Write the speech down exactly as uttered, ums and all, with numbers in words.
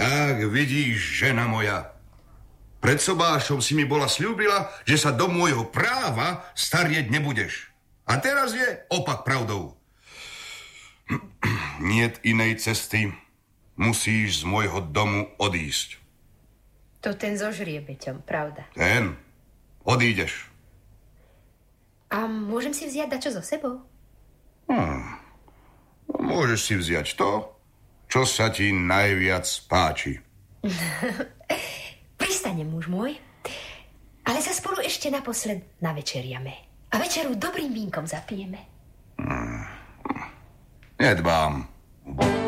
Tak vidíš, žena moja. Pred sobášom si mi bola sľúbila, že sa do môjho práva starieť nebudeš. A teraz je opak pravdou. Niet inej cesty. Musíš z môjho domu odísť. To ten so žriebeťom, pravda? Ten? Odídeš. A môžem si vziať dačo so sebou? Hmm. Môžeš si vziať to, čo sa ti najviac páči. Pristane, muž môj. Ale sa spolu ešte naposled navečeriame. A večeru dobrým vínkom zapijeme. Hmm. Nedbám.